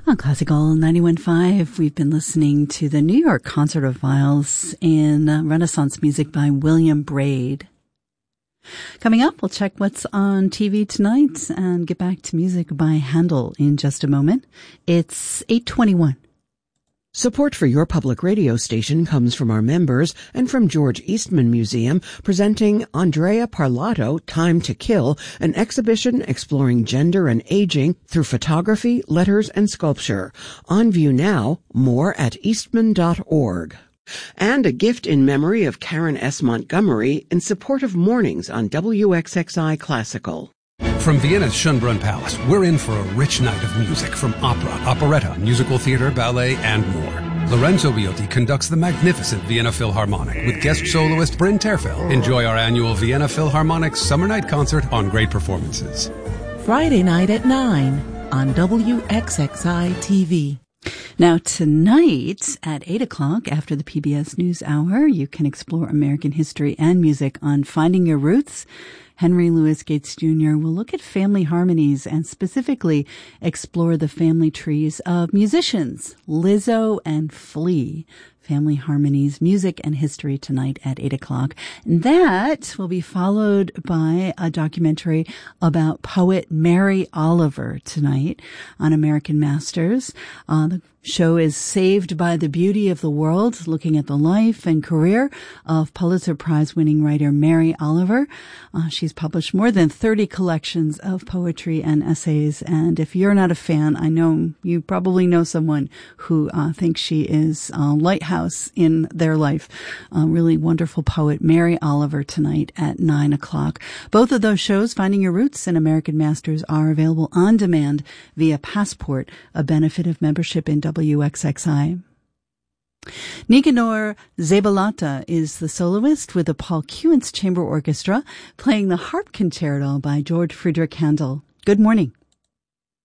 On Classical 91.5, we've been listening to the New York Concertophiles in Renaissance music by William Braid. Coming up, we'll check what's on TV tonight and get back to music by Handel in just a moment. It's 8:21. Support for your public radio station comes from our members and from George Eastman Museum, presenting Andrea Parlato, Time to Kill, an exhibition exploring gender and aging through photography, letters, and sculpture. On view now, more at eastman.org. And a gift in memory of Karen S. Montgomery in support of mornings on WXXI Classical. From Vienna's Schönbrunn Palace, we're in for a rich night of music from opera, operetta, musical theater, ballet, and more. Lorenzo Biotti conducts the magnificent Vienna Philharmonic with guest soloist Bryn Terfel. Enjoy our annual Vienna Philharmonic Summer Night Concert on great performances. Friday night at 9 on WXXI TV. Now tonight at 8 o'clock after the PBS News Hour, you can explore American history and music on Finding Your Roots. Henry Louis Gates Jr. will look at family harmonies and specifically explore the family trees of musicians, Lizzo and Flea. Family Harmonies, Music and History tonight at 8 o'clock. And that will be followed by a documentary about poet Mary Oliver tonight on American Masters. The show is Saved by the Beauty of the World, looking at the life and career of Pulitzer Prize-winning writer Mary Oliver. She's published more than 30 collections of poetry and essays. And if you're not a fan, I know you probably know someone who thinks she is a lighthouse in their life. Really wonderful poet Mary Oliver tonight at 9 o'clock. Both of those shows, Finding Your Roots and American Masters, are available on demand via Passport, a benefit of membership in WXXI. Nicanor Zabalata is the soloist with the Paul Kewins Chamber Orchestra playing the Harp Concerto by George Friedrich Handel. Good morning.